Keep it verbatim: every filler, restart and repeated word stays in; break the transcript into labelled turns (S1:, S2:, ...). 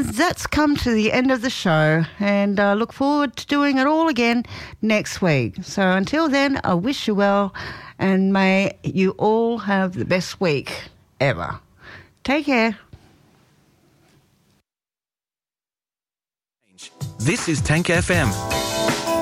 S1: listeners, that's come to the end of the show, and I look forward to doing it all again next week. So until then, I wish you well, and may you all have the best week ever. Take care.
S2: This is Tank F M.